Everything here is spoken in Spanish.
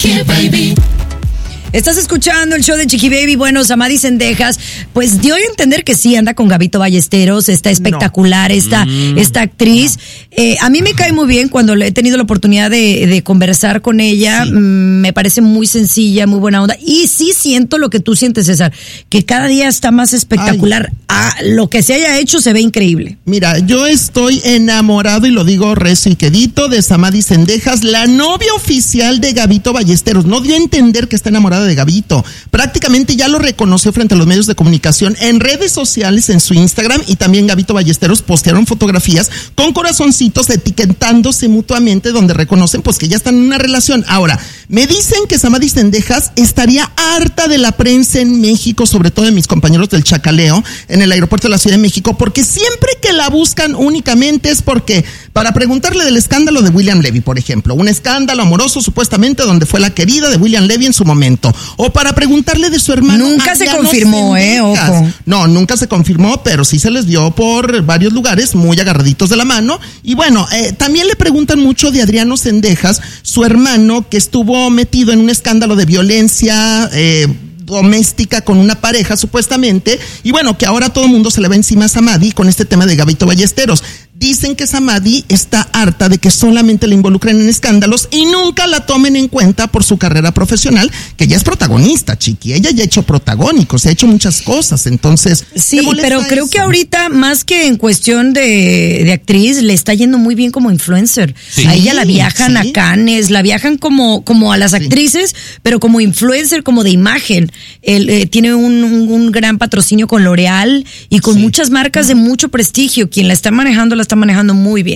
Chiqui Baby. Estás escuchando el show de Chiqui Baby. Bueno, Samadhi Sendejas, pues dio a entender que sí anda con Gabito Ballesteros. Está espectacular esta actriz. A mí me cae muy bien cuando he tenido la oportunidad de conversar con ella. Sí. Me parece muy sencilla, muy buena onda. Y sí siento lo que tú sientes, César, que cada día está más espectacular. Lo que se haya hecho se ve increíble. Mira, yo estoy enamorado, y lo digo recio y quedito, de Samadhi Sendejas, la novia oficial de Gabito Ballesteros. No dio a entender que está enamorada de Gabito. Prácticamente ya lo reconoció frente a los medios de comunicación en redes sociales, en su Instagram, y también Gabito Ballesteros postearon fotografías con corazoncitos etiquetándose mutuamente, donde reconocen pues que ya están en una relación. Ahora, me dicen que Samadhi Sendejas estaría harta de la prensa en México, sobre todo de mis compañeros del chacaleo en el aeropuerto de la Ciudad de México, porque siempre que la buscan únicamente es porque para preguntarle del escándalo de William Levy, por ejemplo, un escándalo amoroso supuestamente donde fue la querida de William Levy en su momento, o para preguntarle de su hermano. Nunca se confirmó, ojo. No, nunca se confirmó, pero sí se les vio por varios lugares muy agarraditos de la mano. Y bueno, también le preguntan mucho de Adriano Sendejas, su hermano, que estuvo metido en un escándalo de violencia doméstica con una pareja supuestamente, y bueno, que ahora todo el mundo se le va encima a Samadhi con este tema de Gabito Ballesteros. Dicen que Samadhi está harta de que solamente la involucren en escándalos y nunca la tomen en cuenta por su carrera profesional, que ya es protagonista, Chiqui. Ella ya ha hecho protagónicos, ha hecho muchas cosas, entonces... Sí, pero creo que ahorita, más que en cuestión de actriz, le está yendo muy bien como influencer. Sí, a ella la viajan a Cannes, la viajan como a las actrices, pero como influencer, como de imagen. Tiene un gran patrocinio con L'Oreal y con muchas marcas de mucho prestigio. Quien la está manejando muy bien.